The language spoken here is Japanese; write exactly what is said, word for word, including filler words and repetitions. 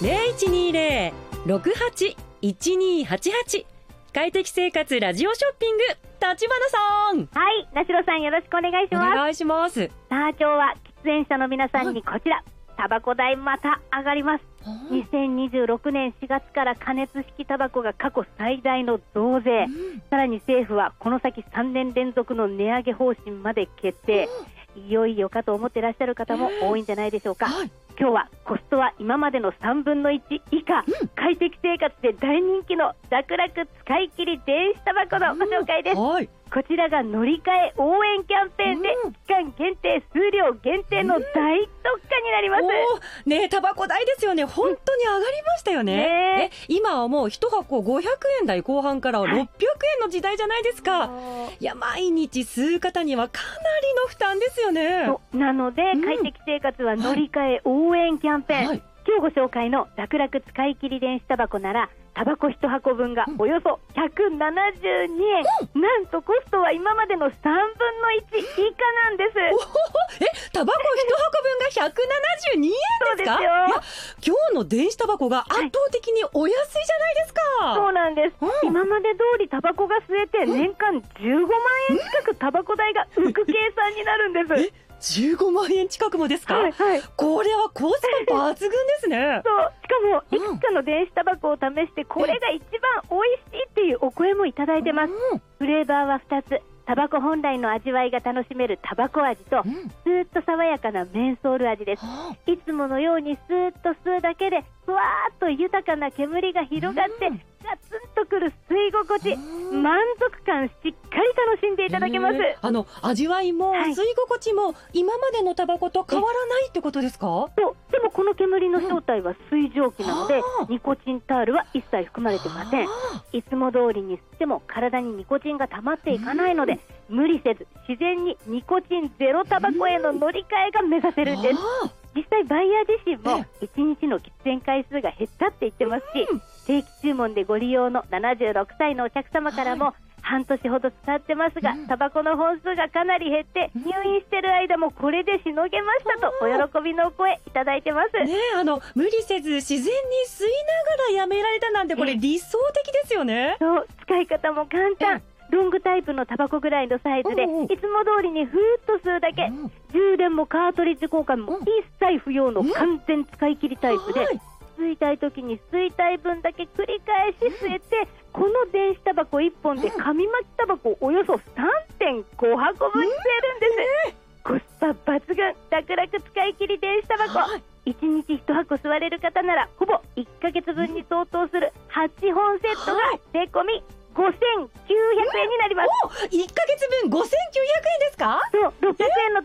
ゼロいちにゼロ ろくはち いちにはちはち。快適生活ラジオショッピング、立花さん。 はい、なしろさんよろしくお願いします。 お願いします。 さあ今日は喫煙者の皆さんにこちら、タバコ代また上がります。にせんにじゅうろくねんしがつから加熱式タバコが過去最大の増税、うん、さらに政府はこの先さんねん連続の値上げ方針まで決定、うん、いよいよかと思ってらっしゃる方も多いんじゃないでしょうか、えーはい、今日はコストは今までのさんぶんのいち以下、うん、快適生活で大人気の楽々使い切り電子タバコのご紹介です、うんはい、こちらが乗り換え応援キャンペーンで、うん、期間限定数量限定の大特価になります、 うん、ねえタバコ代ですよね、本当に上がりましたよね、うん、ね今はもういちはこごひゃくえん台後半からろっぴゃくえんの時代じゃないですか、はい、いや毎日吸う方にはかなりの負担ですよね。 なので、うん、快適生活は乗り換え応援キャンペーン、はい、今日ご紹介の楽々使い切り電子タバコならタバコいちはこぶんがおよそひゃくななじゅうにえん、うん、なんとコストは今までのさんぶんのいち以下なんです。 え、タバコいちはこぶんがひゃくななじゅうにえんですか？ そうですよ。 いや今日の電子タバコが圧倒的にお安いじゃないですか、 はい、そうなんです、うん、今まで通りタバコが吸えて年間じゅうごまんえん近くタバコ代が浮く計算になるんです。 えじゅうごまんえん近くもですか？はいはい、これはコスパ抜群ですね。 そうしかもいくつかの電子タバコを試してこれが一番美味しいっていうお声もいただいてます、うん、フレーバーはふたつ、タバコ本来の味わいが楽しめるタバコ味と、うん、スーッと爽やかなメンソール味です、うん、いつものようにスーッと吸うだけでふわーっと豊かな煙が広がって、うん、ガツンとくる吸い心地、満足感しっかり楽しんでいただけます。 あの味わいも吸い心地も今までのタバコと変わらないってことですか？ そうでもこの煙の正体は水蒸気なので、うん、ニコチンタールは一切含まれてません。いつも通りに吸っても体にニコチンが溜まっていかないので、うん、無理せず自然にニコチンゼロタバコへの乗り換えが目指せるんです、うん、実際バイヤー自身もいちにちの喫煙回数が減ったって言ってますし、うん、定期注文でご利用のななじゅうろくさいのお客様からも、はい、半年ほど使ってますが、うん、タバコの本数がかなり減って入院してる間もこれでしのげましたとお喜びのお声いただいてます、 ね、あの無理せず自然に吸いながらやめられたなんてこれ理想的ですよね。 そう使い方も簡単、ロングタイプのタバコぐらいのサイズで、うんうん、いつも通りにふーっと吸うだけ、うん、充電もカートリッジ交換も一切不要の完全使い切りタイプで、うん、吸いたい時に吸いたい分だけ繰り返し吸えて、この電子タバコいっぽんで紙巻きタバコおよそ さんてんごはこぶん吸えるんです、うん、コスパ抜群楽々使い切り電子タバコ、はい、いちにちいちはこ吸われる方ならほぼいっかげつぶんに相当するはちほんセットが税込みごせんきゅうひゃくえんになります。 おいっかげつぶんごせんきゅうひゃくえんですか？ そうろっぴゃくえんの